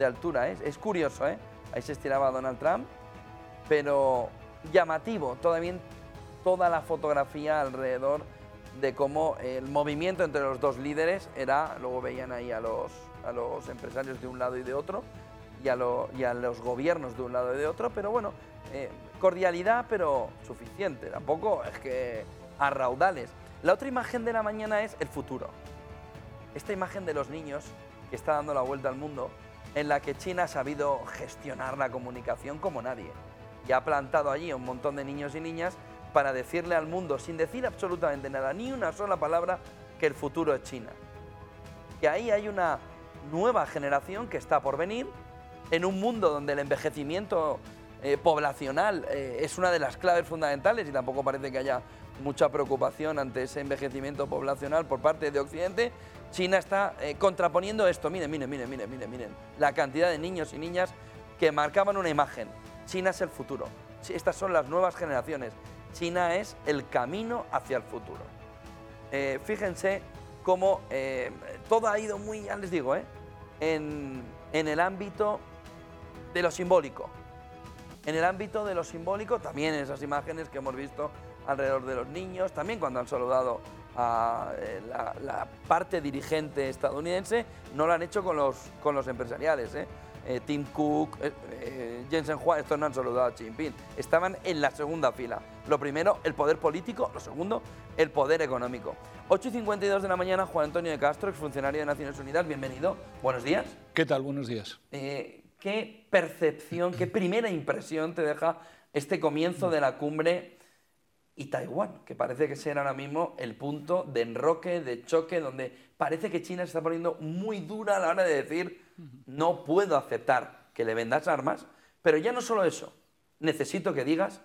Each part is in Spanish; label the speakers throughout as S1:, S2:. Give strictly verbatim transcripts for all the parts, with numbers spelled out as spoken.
S1: de altura. ¿eh? Es curioso, ¿eh? Ahí se estiraba Donald Trump, pero llamativo todavía toda la fotografía alrededor de cómo el movimiento entre los dos líderes era, luego veían ahí a los, a los empresarios de un lado y de otro, y a, lo, y a los gobiernos de un lado y de otro, pero bueno, eh, cordialidad, pero suficiente, tampoco es que a raudales. La otra imagen de la mañana es el futuro. Esta imagen de los niños que está dando la vuelta al mundo, en la que China ha sabido gestionar la comunicación como nadie. Y ha plantado allí un montón de niños y niñas para decirle al mundo, sin decir absolutamente nada, ni una sola palabra, que el futuro es China. Que ahí hay una nueva generación que está por venir, en un mundo donde el envejecimiento eh, poblacional eh, es una de las claves fundamentales y tampoco parece que haya mucha preocupación ante ese envejecimiento poblacional por parte de Occidente. China está eh, contraponiendo esto. Miren, miren, miren, miren, miren, miren, la cantidad de niños y niñas que marcaban una imagen. China es el futuro. Estas son las nuevas generaciones. China es el camino hacia el futuro. Eh, fíjense cómo eh, todo ha ido muy, ya les digo, eh, en, en el ámbito de lo simbólico. En el ámbito de lo simbólico, también esas imágenes que hemos visto alrededor de los niños, también cuando han saludado a eh, la, la parte dirigente estadounidense, no lo han hecho con los, con los empresariales. ¿eh? Eh, Tim Cook, eh, eh, Jensen Huang, estos no han saludado a Xi Jinping, estaban en la segunda fila. Lo primero, el poder político, lo segundo, el poder económico. ocho y cincuenta y dos de la mañana, Juan Antonio de Castro, exfuncionario de Naciones Unidas, bienvenido, buenos días.
S2: ¿Qué tal? Buenos días.
S1: Eh, ¿Qué percepción, qué primera impresión te deja este comienzo de la cumbre y Taiwán, que parece que será ahora mismo el punto de enroque, de choque, donde parece que China se está poniendo muy dura a la hora de decir no puedo aceptar que le vendas armas, pero ya no solo eso, necesito que digas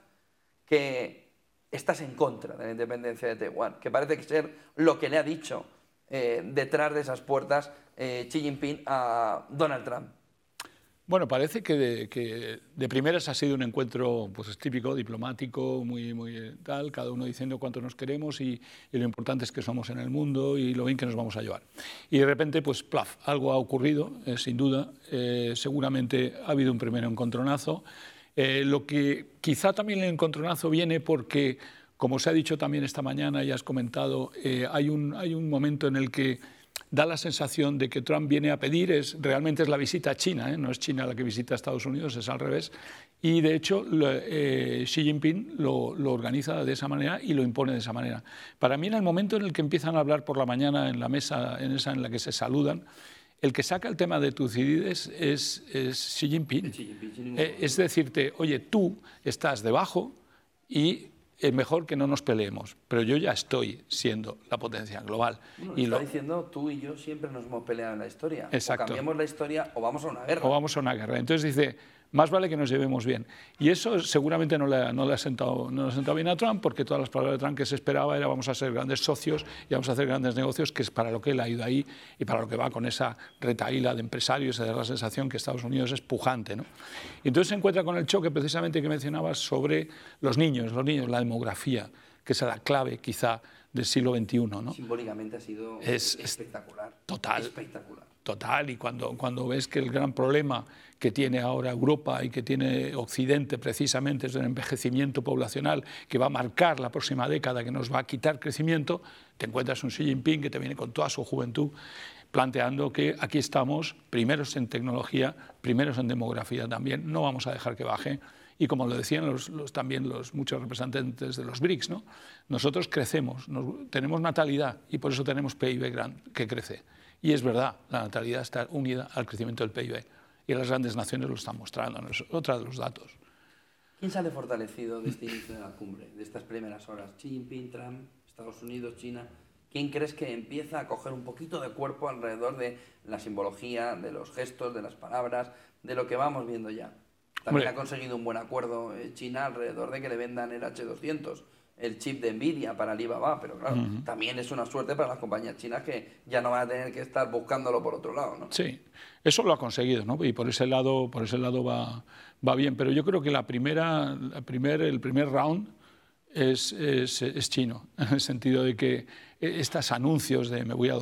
S1: que estás en contra de la independencia de Taiwán, que parece que ser lo que le ha dicho eh, detrás de esas puertas eh, Xi Jinping a Donald Trump.
S2: Bueno, parece que de, que de primeras ha sido un encuentro pues, típico, diplomático, muy, muy tal, cada uno diciendo cuánto nos queremos y, y lo importante es que somos en el mundo y lo bien que nos vamos a llevar. Y de repente, pues, plaf, algo ha ocurrido, eh, sin duda, eh, seguramente ha habido un primer encontronazo. Eh, lo que quizá también el encontronazo viene porque, como se ha dicho también esta mañana y has comentado, eh, hay, un, hay un momento en el que da la sensación de que Trump viene a pedir, es, realmente es la visita a China, ¿eh? No es China la que visita a Estados Unidos, es al revés. Y de hecho lo, eh, Xi Jinping lo, lo organiza de esa manera y lo impone de esa manera. Para mí en el momento en el que empiezan a hablar por la mañana en la mesa, en esa en la que se saludan, el que saca el tema de Tucídides es, es Xi Jinping. Xi Jinping eh, es decirte, oye, tú estás debajo y es mejor que no nos peleemos, pero yo ya estoy siendo la potencia global.
S1: Bueno,
S2: y
S1: está
S2: lo...
S1: diciendo, tú y yo siempre nos hemos peleado en la historia.
S2: Exacto.
S1: O cambiamos la historia o vamos a una guerra.
S2: O vamos a una guerra. Entonces dice, más vale que nos llevemos bien. Y eso seguramente no le, no le, ha, sentado, no le ha sentado bien a Trump, porque todas las palabras de Trump que se esperaba era vamos a ser grandes socios y vamos a hacer grandes negocios, que es para lo que él ha ido ahí y para lo que va con esa retahíla de empresarios, de la sensación que Estados Unidos es pujante, ¿no? Y entonces se encuentra con el choque precisamente que mencionabas sobre los niños, los niños, la demografía, que es la clave quizá del siglo veintiuno, ¿no?
S1: Simbólicamente ha sido
S2: es,
S1: espectacular.
S2: Total.
S1: Espectacular.
S2: Total, y cuando, cuando ves que el gran problema que tiene ahora Europa y que tiene Occidente precisamente es el envejecimiento poblacional que va a marcar la próxima década, que nos va a quitar crecimiento, te encuentras un Xi Jinping que te viene con toda su juventud planteando que aquí estamos, primeros en tecnología, primeros en demografía también, no vamos a dejar que baje. Y como lo decían los, los, también los muchos representantes de los BRICS, ¿no? Nosotros crecemos, nos, tenemos natalidad y por eso tenemos P I B gran, que crece. Y es verdad, la natalidad está unida al crecimiento del P I B. Y las grandes naciones lo están mostrando, ¿no? Es otro de los datos.
S1: ¿Quién sale fortalecido de este inicio de la cumbre, de estas primeras horas? Xi Jinping, Trump, Estados Unidos, China. ¿Quién crees que empieza a coger un poquito de cuerpo alrededor de la simbología, de los gestos, de las palabras, de lo que vamos viendo ya? También Hombre. ha conseguido un buen acuerdo China alrededor de que le vendan el H doscientos, el chip de Nvidia para Alibaba, pero claro, uh-huh. también es una suerte para las compañías chinas que ya no van a tener que estar buscándolo por otro lado, ¿no?
S2: Sí, eso lo ha conseguido, ¿no? Y por ese lado, por ese lado va, va bien, pero yo creo que la primera, la primer, el primer round es, es, es chino, en el sentido de que estos anuncios de me voy a